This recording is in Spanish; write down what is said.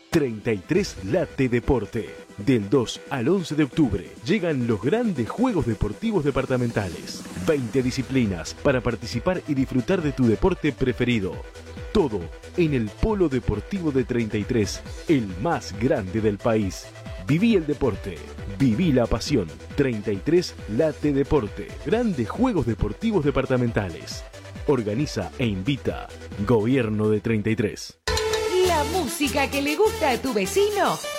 33 Late Deporte. Del 2 al 11 de octubre llegan los grandes Juegos Deportivos Departamentales. 20 disciplinas para participar y disfrutar de tu deporte preferido. Todo en el Polo Deportivo de 33, el más grande del país. Viví el deporte, viví la pasión. 33 Late Deporte. Grandes Juegos Deportivos Departamentales. Organiza e invita Gobierno de 33. La música que le gusta a tu vecino